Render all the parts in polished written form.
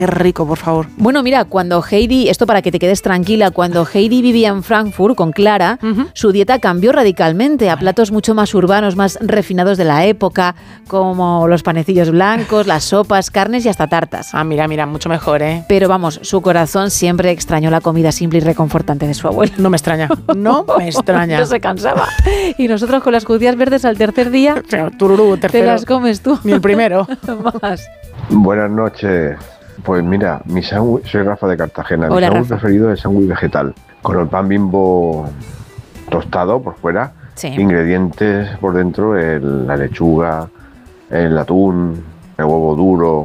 Qué rico, por favor. Bueno, mira, cuando Heidi, esto para que te quedes tranquila, cuando Heidi vivía en Frankfurt con Clara, su dieta cambió radicalmente a platos mucho más urbanos, más refinados de la época, como los panecillos blancos, las sopas, carnes y hasta tartas. Ah, mira, mucho mejor, ¿eh? Pero vamos, su corazón siempre extrañó la comida simple y reconfortante de su abuelo. No me extraña, no me extraña. No se cansaba. Y nosotros con las judías verdes al tercer día, Tururú, tercero. te las comes tú. Ni el primero. Más. Buenas noches. Pues mira, mi sándwich, soy Rafa de Cartagena. Hola, Mi sándwich Rafa. preferido es el sándwich vegetal, con el pan Bimbo tostado por fuera, Sí. ingredientes por dentro, la lechuga, el atún, el huevo duro,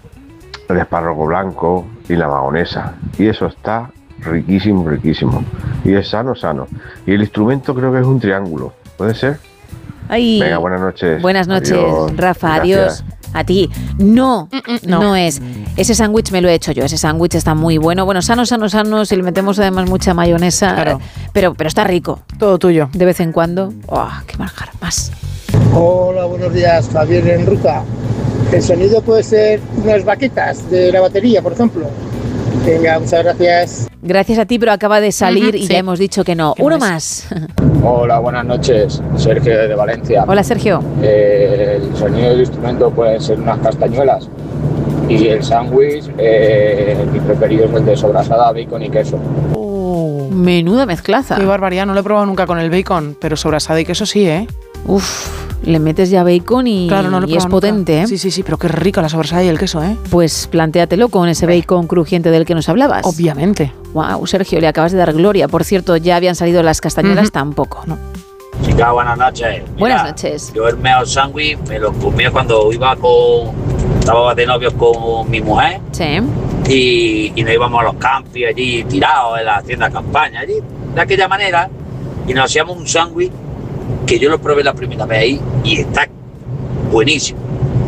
el espárrago blanco y la mayonesa. Y eso está riquísimo, riquísimo. Y es sano, sano. Y el instrumento creo que es un triángulo. ¿Puede ser? Ay, Venga, buenas noches. Buenas noches, Adiós. Rafa. Gracias. Adiós. A ti. No, no es. Ese sándwich me lo he hecho yo. Ese sándwich está muy bueno. Bueno, sano. Si le metemos además mucha mayonesa. Claro. Pero está rico. Todo tuyo. De vez en cuando. ¡Oh, qué manjar! Más. Hola, buenos días, Javier en ruta. El sonido puede ser unas baquetas de la batería, por ejemplo. Venga, muchas gracias. Gracias a ti, pero acaba de salir y sí. ya hemos dicho que no. ¿Qué Uno más? más. Hola, buenas noches. Sergio de Valencia. Hola, Sergio. El sonido del instrumento puede ser unas castañuelas. Y el sándwich, mi preferido es el de sobrasada, bacon y queso. Menuda mezclaza. Qué barbaridad, no lo he probado nunca con el bacon, pero sobrasada y queso sí, ¿eh? Uf, le metes ya bacon y, Claro, no lo he y es probado nunca. potente, ¿eh? Sí, pero qué rico la sobrasada y el queso, ¿eh? Pues plantéatelo con ese bacon crujiente del que nos hablabas. Obviamente. Wow, Sergio, le acabas de dar gloria. Por cierto, ya habían salido las castañuelas, tampoco. No. Chica, buenas noches. Buenas noches. Yo el mejor sándwich me lo comía cuando estaba de novios con mi mujer Sí. y nos íbamos a los campis allí tirados en la hacienda de campaña, allí, de aquella manera, y nos hacíamos un sándwich que yo lo probé la primera vez ahí y está buenísimo.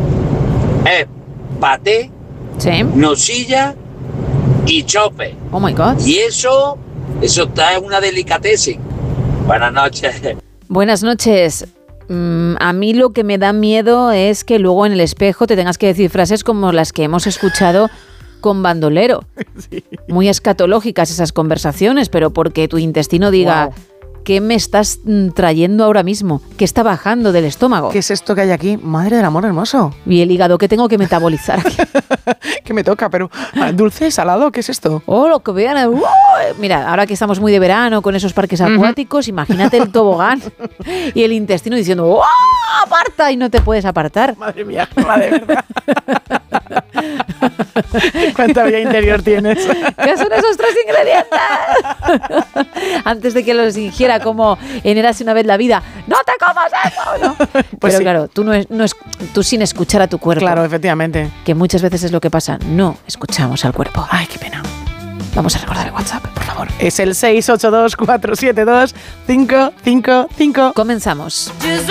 Es paté, Sí. nocilla y chope. Oh my God. Y eso está en una delicatessen. Buenas noches. Buenas noches. A mí lo que me da miedo es que luego en el espejo te tengas que decir frases como las que hemos escuchado con Bandolero. Sí. Muy escatológicas esas conversaciones, pero porque tu intestino diga... Wow. ¿Qué me estás trayendo ahora mismo? ¿Qué está bajando del estómago? ¿Qué es esto que hay aquí? Madre del amor hermoso. Y el hígado, ¿qué tengo que metabolizar aquí? ¿Qué me toca? Pero dulce, salado, ¿qué es esto? Oh, lo que vean. Mira, ahora que estamos muy de verano con esos parques acuáticos, imagínate el tobogán y el intestino diciendo ¡oh, aparta! Y no te puedes apartar. Madre mía, de verdad. ¿Cuánta vida interior tienes? ¿Qué son esos 3 ingredientes? Antes de que los ingiera como en Érase una vez la vida. ¡No te comas eso! ¿No? Pues pero sí. claro, tú sin escuchar a tu cuerpo. Claro, efectivamente. Que muchas veces es lo que pasa. No escuchamos al cuerpo. Ay, qué pena. Vamos a recordar el WhatsApp, por favor. Es el 682-472-555. Comenzamos.